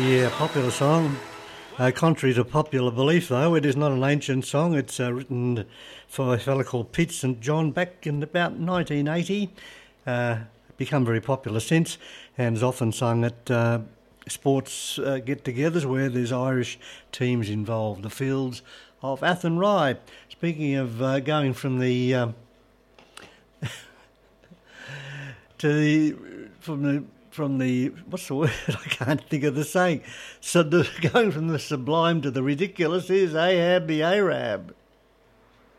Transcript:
Yeah, popular song. Contrary to popular belief, though, it is not an ancient song. It's written for a fellow called Pete St John back in about 1980. Become very popular since, and is often sung at sports get-togethers where there's Irish teams involved. The Fields of Athenry. Speaking of going from the from the what's the word? I can't think of the saying. So going from the sublime to the ridiculous is Ahab the Arab.